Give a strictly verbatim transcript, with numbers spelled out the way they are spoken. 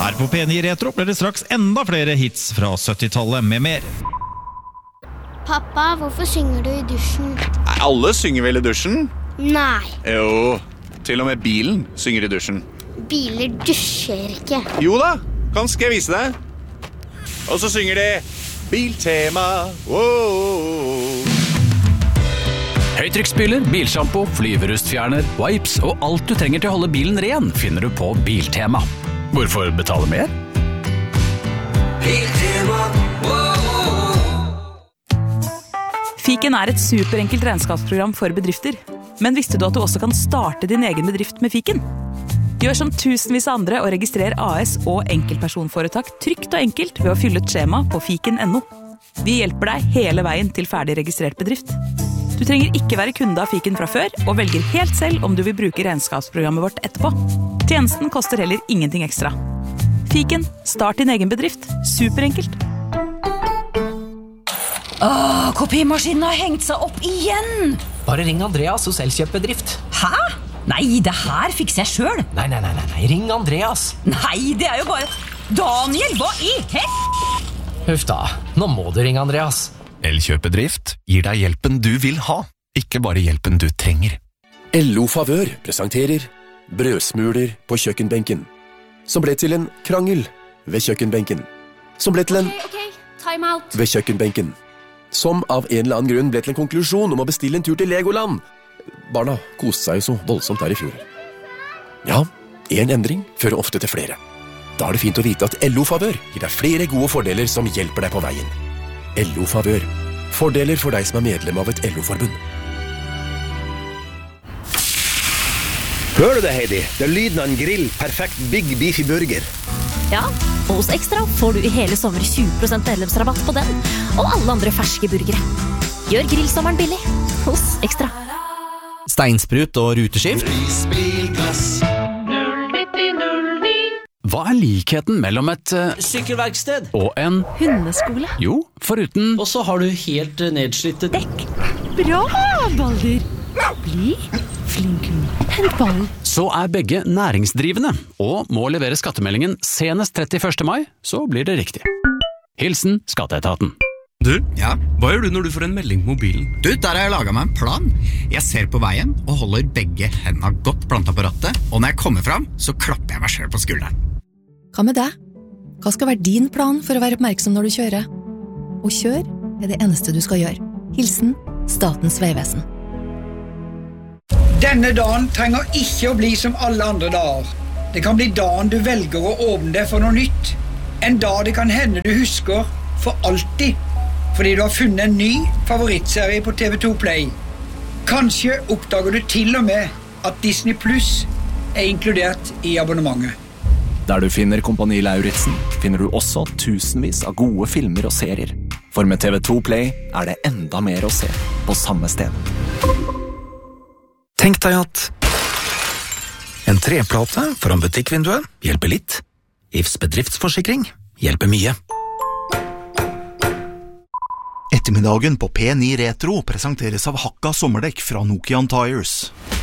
Her på P ni Retro blir det straks enda flere hits fra syttitallet med mer. Pappa, hvorfor synger du i dusjen? Nei, alle synger vel i dusjen? Nei. Jo, til og med bilen synger i dusjen. Biler dusjer ikke. Jo da, kan skal jeg vise deg. Og så synger de Biltema. Wow. Høytrykksspyler, bilshampoo, flyverustfjerner, wipes og alt du trenger til å holde bilen ren finner du på Biltema. Hvorfor betale mer? Biltema. Fiken er et superenkelt regnskapsprogram for bedrifter. Men visste du at du også kan starte din egen bedrift med Fiken? Gjør som tusenvis av andre og registrer A S og enkeltpersonforetak trygt og enkelt ved å fylle et skjema på fiken punktum no. Vi hjelper deg hele veien til ferdig registrert bedrift. Du trenger ikke være kunde av Fiken fra før, og velger helt selv om du vil bruke regnskapsprogrammet vårt etterpå. Tjenesten koster heller ingenting ekstra. Fiken, start din egen bedrift. Superenkelt. Åh, kopimaskinen har hengt seg opp igjen! Bare ring Andreas hos Elkjøp-bedrift. Hæ? Nei, det her fikser jeg selv. Nei, nei, nei, nei, ring Andreas. Nei, det er jo bare... Daniel, hva i hel... Huff da, nå må du ringe Andreas. Elkjøp-bedrift gir deg hjelpen du vil ha, ikke bare hjelpen du trenger. L O Favør presenterer brødsmuler på kjøkkenbenken, som ble til en krangel ved kjøkkenbenken, som ble til en Ok, ok, time out. ved kjøkkenbenken, som av en eller annen grunn ble til en konklusjon om å bestille en tur til Legoland. Barna koste seg jo så voldsomt der i fjor. Ja, en endring fører ofte til flere. Da er det fint å vite at L O Favør gir deg flere gode fordeler som hjelper deg på veien. L O Favør. Fordeler for deg som er medlem av et L O-forbund. Hører du det, Heidi? Det er lyden av en grill, perfekt Big Beefy Burger. Ja, og hos Ekstra får du i hele sommer tjue prosent medlemsrabatt på den, og alle andre ferske burgere. Gjør grillsommeren billig hos Ekstra. Steinsprut og ruteskift. Hva er likheten mellom et uh, Sykkelverksted. og en Hundeskole. Jo, foruten Og så har du helt uh, nedslitte dekk. Bra, Balder. Bli flink hund. Hent ballen. Så er begge næringsdrivende, og må levere skattemeldingen senest trettiførste mai, så blir det riktig. Hilsen Skatteetaten. Du, ja? Hva gjør du når du får en melding på mobilen? Du, der har jeg laget meg en plan. Jeg ser på veien og holder begge hendene godt plantet på rattet, og når jeg kommer fram, så klapper jeg meg selv på skulderen. Hva med deg? Hva skal være din plan for å være oppmerksom når du kjører? Å kjøre er det eneste du skal gjøre. Hilsen Statens vegvesen. Denne dagen trenger ikke å bli som alle andre dager. Det kan bli dagen du velger å åpne deg for noe nytt. En dag det kan hende du husker for alltid, fordi du har funnet en ny favorittserie på T V to Play. Kanskje oppdager du til og med at Disney Plus er inkludert i abonnementet. Der du finner Kompani Lauritzen, finner du også tusenvis av gode filmer og serier. For med T V to Play er det enda mer å se på samme sted. Tenk deg at en treplate foran butikkvinduet hjelper litt. I F S bedriftsforsikring hjelper mye. Ettermiddagen på P ni Retro presenteres av Hakka sommerdekk fra Nokian Tires.